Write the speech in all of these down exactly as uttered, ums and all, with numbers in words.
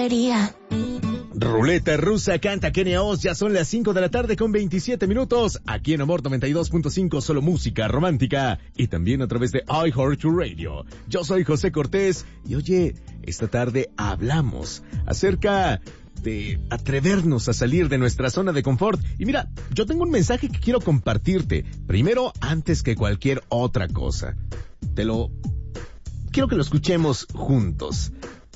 sería. Ruleta Rusa canta Kenia Oz, ya son las cinco de la tarde con veintisiete minutos, aquí en Amor noventa y dos punto cinco, solo música romántica, y también a través de iHeartRadio. Yo soy José Cortés, y oye, esta tarde hablamos acerca de atrevernos a salir de nuestra zona de confort. Y mira, yo tengo un mensaje que quiero compartirte, primero antes que cualquier otra cosa. Te lo... quiero que lo escuchemos juntos.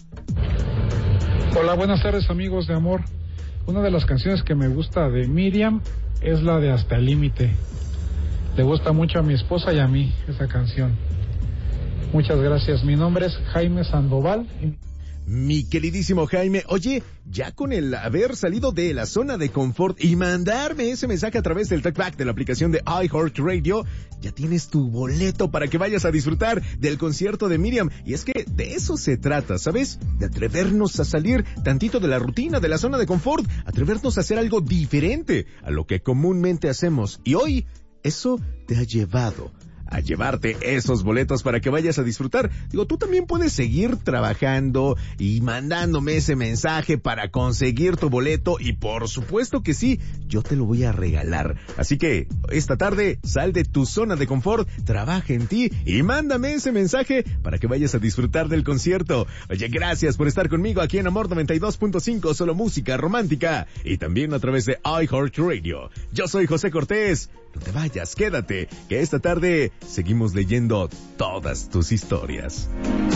Hola, buenas tardes amigos de Amor. Una de las canciones que me gusta de Miriam es la de Hasta el Límite. Le gusta mucho a mi esposa y a mí esa canción. Muchas gracias. Mi nombre es Jaime Sandoval. Mi queridísimo Jaime, oye, ya con el haber salido de la zona de confort y mandarme ese mensaje a través del talkback de la aplicación de iHeartRadio, ya tienes tu boleto para que vayas a disfrutar del concierto de Miriam. Y es que de eso se trata, ¿sabes? De atrevernos a salir tantito de la rutina, de la zona de confort, atrevernos a hacer algo diferente a lo que comúnmente hacemos. Y hoy, eso te ha llevado a llevarte esos boletos para que vayas a disfrutar. Digo, tú también puedes seguir trabajando y mandándome ese mensaje para conseguir tu boleto, y por supuesto que sí, yo te lo voy a regalar. Así que esta tarde sal de tu zona de confort, trabaja en ti y mándame ese mensaje para que vayas a disfrutar del concierto. Oye, gracias por estar conmigo aquí en Amor noventa y dos punto cinco, solo música romántica, y también a través de iHeartRadio. Yo soy José Cortés. No te vayas, quédate, que esta tarde seguimos leyendo todas tus historias.